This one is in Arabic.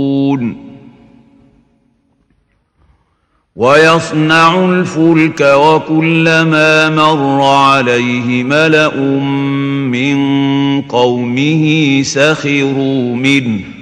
ويصنع الفلك وكلما مر عليه ملأ من قومه سخروا منه